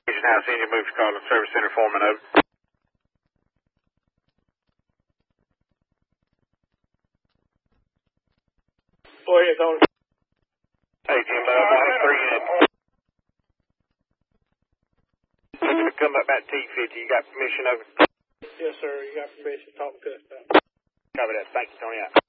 House, Indian Moves calling Service Center Foreman, over. Go ahead, Tony. Hey, Jimbo, 93 in. Come up about T50. You got permission, over? Yes, sir. You got permission to talk to us now. Cover that. Thank you, Tony. Out.